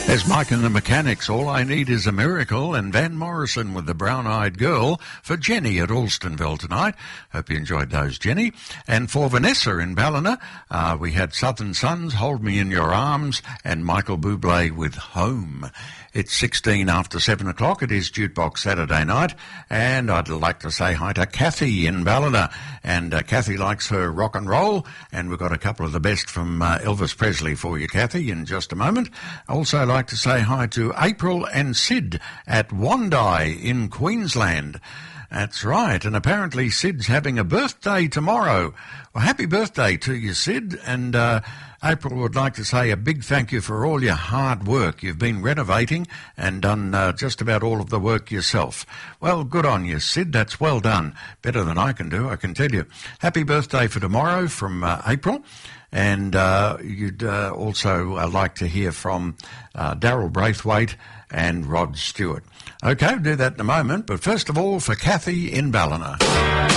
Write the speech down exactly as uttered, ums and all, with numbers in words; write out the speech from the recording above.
There's Mike and the Mechanics, All I Need Is a Miracle, and Van Morrison with The Brown-Eyed Girl for Jenny at Alstonville tonight. Hope you enjoyed those, Jenny. And for Vanessa in Ballina, uh, we had Southern Sons, Hold Me in Your Arms, and Michael Bublé with Home. It's sixteen after seven o'clock. It is Jukebox Saturday night, and I'd like to say hi to Kathy in Ballina. And uh, Kathy likes her rock and roll, and we've got a couple of the best from uh, Elvis Presley for you, Kathy, in just a moment. Also like to say hi to April and Sid at Wandai in Queensland. That's right, and apparently Sid's having a birthday tomorrow. Well, happy birthday to you, Sid, and uh, April would like to say a big thank you for all your hard work. You've been renovating and done uh, just about all of the work yourself. Well, good on you, Sid. That's well done. Better than I can do, I can tell you. Happy birthday for tomorrow from uh, April. And uh, you'd uh, also uh, like to hear from uh, Daryl Braithwaite and Rod Stewart. Okay, we'll do that in a moment. But first of all, for Kathy in Ballina.